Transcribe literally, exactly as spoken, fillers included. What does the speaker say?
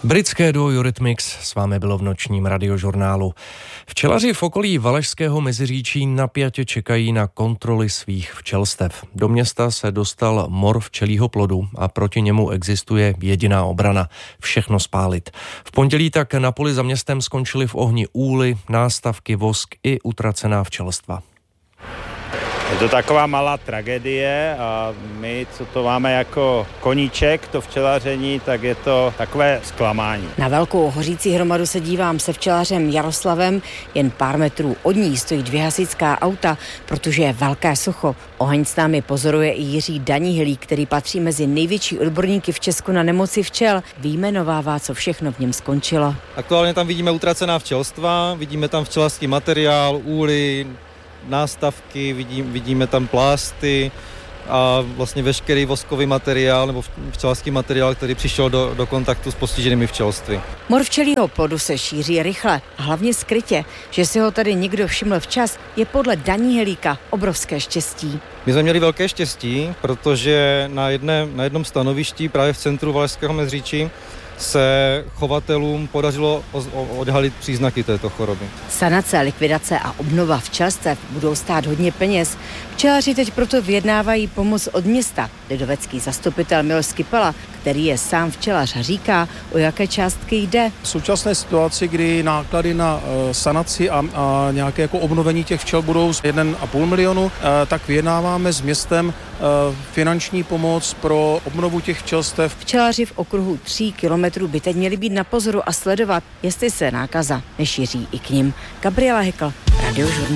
Britské duo Eurythmics s vámi bylo v nočním radiožurnálu. Včelaři v okolí Valašského Meziříčí napjatě čekají na kontroly svých včelstev. Do města se dostal mor včelího plodu a proti němu existuje jediná obrana – všechno spálit. V pondělí tak na poli za městem skončily v ohni úly, nástavky, vosk i utracená včelstva. Je to taková malá tragédie a my, co to máme jako koníček, to včelaření, tak je to takové zklamání. Na velkou hořící hromadu se dívám se včelařem Jaroslavem. Jen pár metrů od ní stojí dvě hasičská auta, protože je velké sucho. Oheň s námi pozoruje i Jiří Danihilík, který patří mezi největší odborníky v Česku na nemoci včel. Vyjmenovává, co všechno v něm skončilo. Aktuálně tam vidíme utracená včelstva, vidíme tam včelařský materiál, úly, nástavky, vidím, vidíme tam plásty a vlastně veškerý voskový materiál nebo včelařský materiál, který přišel do, do kontaktu s postiženými včelstvy. Mor včelího plodu se šíří rychle a hlavně skrytě. Že si ho tady někdo všiml včas, je podle Danihilíka obrovské štěstí. My jsme měli velké štěstí, protože na, jedné, na jednom stanovišti právě v centru Valašského Meziříčí se chovatelům podařilo odhalit příznaky této choroby. Sanace, likvidace a obnova včelstev budou stát hodně peněz. Včelaři teď proto vyjednávají pomoc od města. Lidovecký zastupitel Miloš Skypala, který je sám včelař, říká, o jaké částky jde. V současné situaci, kdy náklady na uh, sanaci a, a nějaké jako obnovení těch včel budou z jeden a půl milionu, uh, tak vyjednáváme s městem uh, finanční pomoc pro obnovu těch včelstev. Včelaři v okruhu tří kilometrů by teď měli být na pozoru a sledovat, jestli se nákaza nešíří i k nim. Gabriela Hekl, Radiožurnál.